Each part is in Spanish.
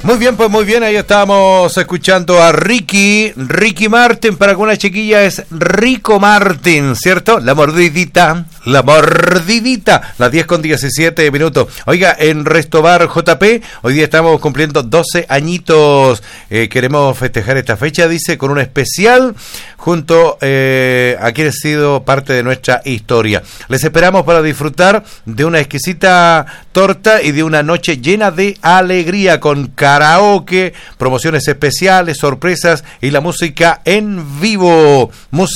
Muy bien, pues muy bien, ahí estamos escuchando a Ricky Martin, para que una chiquilla es Rico Martin, ¿cierto? La mordidita, las 10:17. Oiga, en Restobar JP, hoy día estamos cumpliendo 12 añitos, queremos festejar esta fecha, dice, con un especial junto a quien ha sido parte de nuestra historia. Les esperamos para disfrutar de una exquisita torta y de una noche llena de alegría con karaoke, promociones especiales, sorpresas y la música en vivo,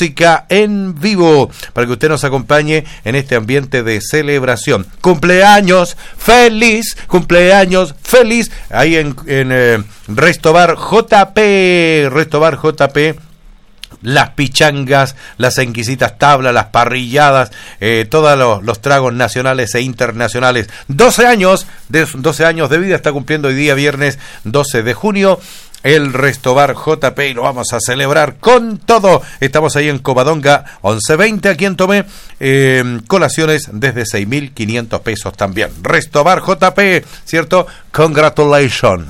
para que usted nos acompañe en este ambiente de celebración. Cumpleaños feliz, ahí en Restobar JP, las pichangas, las exquisitas tablas, las parrilladas, todos los tragos nacionales e internacionales. 12 años de vida está cumpliendo hoy día, viernes 12 de junio, el Restobar JP, y lo vamos a celebrar con todo. Estamos ahí en Covadonga 1120, aquí en Tomé, colaciones desde 6.500 pesos también. Restobar JP, ¿cierto? Congratulations,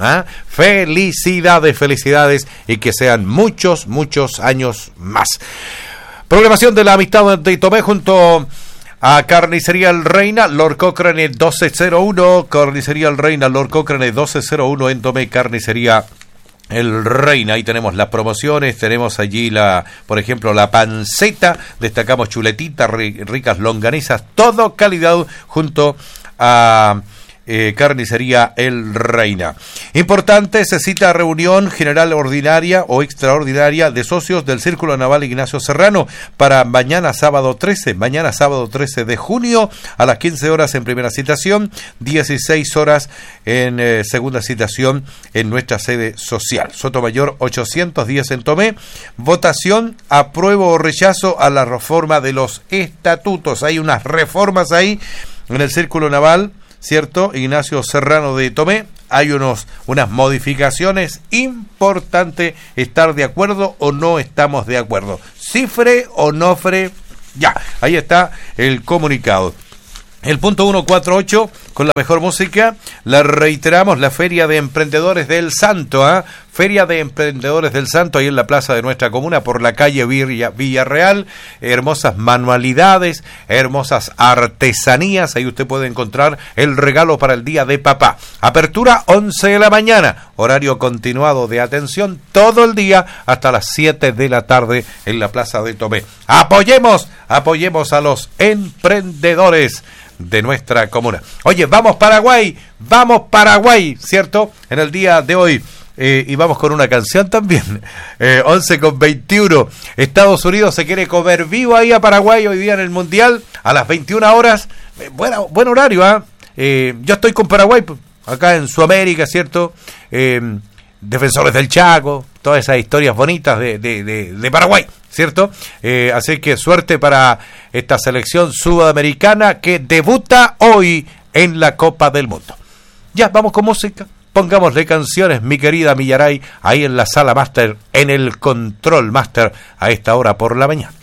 felicidades, y que sean muchos Años más. Programación de la amistad de Tomé junto a Carnicería El Reina, Lord Cochrane 1201, Carnicería El Reina, Lord Cochrane 1201 en Tomé, Carnicería El Reina. Ahí tenemos las promociones, tenemos allí por ejemplo, la panceta, destacamos chuletitas, ricas longanizas, todo calidad junto a Carnicería El Reina. Importante, se cita reunión general ordinaria o extraordinaria de socios del Círculo Naval Ignacio Serrano para mañana sábado 13 de junio a las 15 horas en primera citación, 16 horas en segunda citación en nuestra sede social. Sotomayor 810 en Tomé. Votación, apruebo o rechazo a la reforma de los estatutos. Hay unas reformas ahí en el Círculo Naval, ¿cierto? Ignacio Serrano de Tomé. Hay unas modificaciones importantes. ¿Estar de acuerdo o no estamos de acuerdo? ¿Cifre o no fre? Ya, ahí está el comunicado. El punto 148, con la mejor música, la reiteramos, la Feria de Emprendedores del Santo, Feria de Emprendedores del Santo, ahí en la plaza de nuestra comuna, por la calle Villarreal, hermosas manualidades, hermosas artesanías, ahí usted puede encontrar el regalo para el día de papá. Apertura 11 de la mañana, horario continuado de atención todo el día hasta las 7 de la tarde en la plaza de Tomé. Apoyemos a los emprendedores de nuestra comuna. Oye, vamos Paraguay, ¿cierto? En el día de hoy. Y vamos con una canción también. 11:21. Estados Unidos se quiere comer vivo ahí a Paraguay hoy día en el Mundial a las 21 horas. Buen horario, yo estoy con Paraguay acá en Sudamérica, ¿cierto? Defensores del Chaco, todas esas historias bonitas de Paraguay, ¿cierto? Así que suerte para esta selección sudamericana que debuta hoy en la Copa del Mundo. Ya, vamos con música. Pongámosle canciones, mi querida Millaray, ahí en la sala máster, en el control máster, a esta hora por la mañana.